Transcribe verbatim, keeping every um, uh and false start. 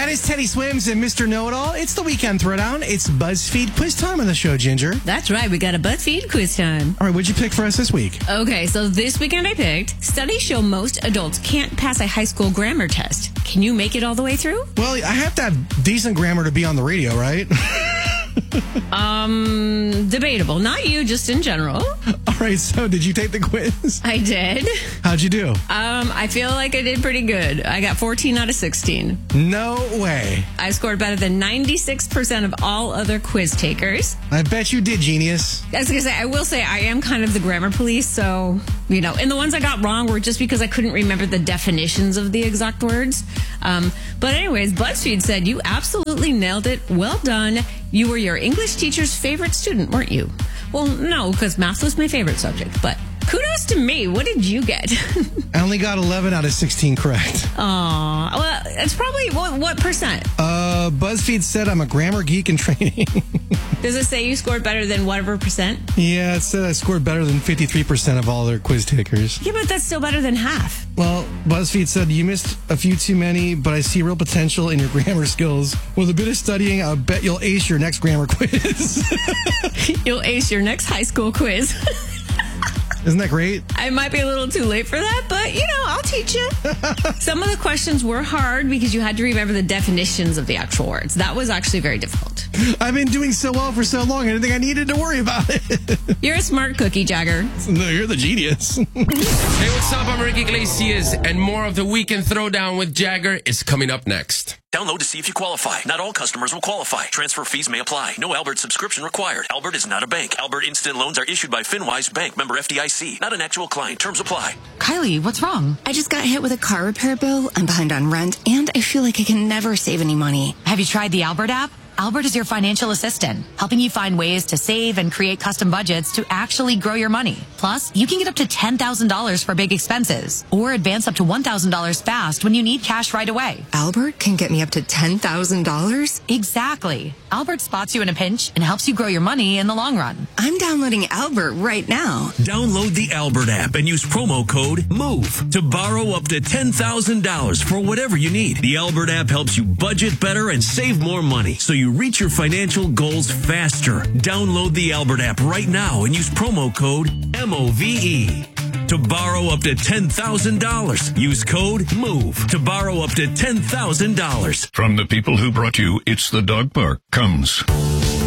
That is Teddy Swims and Mister Know-It-All. It's the weekend throwdown. It's BuzzFeed quiz time on the show, Ginger. That's right. We got a BuzzFeed quiz time. All right, what'd you pick for us this week? Okay, so this weekend I picked, studies show most adults can't pass a high school grammar test. Can you make it all the way through? Well, I have to have decent grammar to be on the radio, right? um, debatable. Not you, just in general. All right, so did you take the quiz? I did. How'd you do? Um, I feel like I did pretty good. I got fourteen out of sixteen. No way. I scored better than ninety-six percent of all other quiz takers. I bet you did, genius. I was going to say, I will say I am kind of the grammar police, so, you know, and the ones I got wrong were just because I couldn't remember the definitions of the exact words. Um, but anyways, BuzzFeed said you absolutely nailed it. Well done. You were your English teacher's favorite student, weren't you? Well, no, because math was my favorite subject, but kudos to me. What did you get? I only got eleven out of sixteen correct. Aw, well, it's probably, what, what percent? Uh, BuzzFeed said I'm a grammar geek in training. Does it say you scored better than whatever percent? Yeah, it said I scored better than fifty-three percent of all their quiz takers. Yeah, but that's still better than half. Well, BuzzFeed said you missed a few too many, but I see real potential in your grammar skills. With a bit of studying, I'll bet you'll ace your next grammar quiz. You'll ace your next high school quiz. Isn't that great? I might be a little too late for that, but, you know, I'll teach you. Some of the questions were hard because you had to remember the definitions of the actual words. That was actually very difficult. I've been doing so well for so long, I didn't think I needed to worry about it. You're a smart cookie, Jagger. No, you're the genius. Hey, what's up? I'm Ricky Iglesias, and more of the Weekend Throwdown with Jagger is coming up next. Download to see if you qualify. Not all customers will qualify. Transfer fees may apply. No Albert subscription required. Albert is not a bank. Albert Instant Loans are issued by FinWise Bank, member F D I C. Not an actual client. Terms apply. Kylie, what's wrong? I just got hit with a car repair bill. I'm behind on rent, and I feel like I can never save any money. Have you tried the Albert app? Albert is your financial assistant, helping you find ways to save and create custom budgets to actually grow your money. Plus, you can get up to ten thousand dollars for big expenses or advance up to one thousand dollars fast when you need cash right away. Albert can get me up to ten thousand dollars? Exactly. Albert spots you in a pinch and helps you grow your money in the long run. I'm downloading Albert right now. Download the Albert app and use promo code MOVE to borrow up to ten thousand dollars for whatever you need. The Albert app helps you budget better and save more money so you reach your financial goals faster. Download the Albert app right now and use promo code M O V E to borrow up to ten thousand dollars. Use code MOVE to borrow up to ten thousand dollars. From the people who brought you It's the Dog Park comes